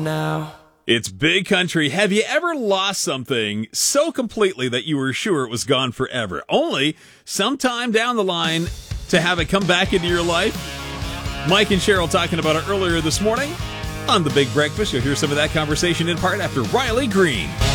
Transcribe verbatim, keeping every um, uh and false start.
home now. It's Big Country. Have you ever lost something so completely that you were sure it was gone forever, only sometime down the line to have it come back into your life? Mike and Cheryl talking about it earlier this morning on The Big Breakfast. You'll hear some of that conversation in part after Riley Green.